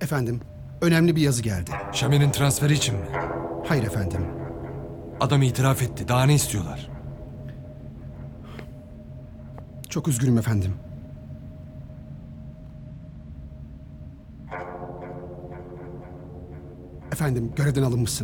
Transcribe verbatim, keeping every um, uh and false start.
Efendim, önemli bir yazı geldi. Şami'nin transferi için mi? Hayır efendim. Adam itiraf etti. Daha ne istiyorlar? Çok üzgünüm efendim. Efendim, görevden alınmışsınız.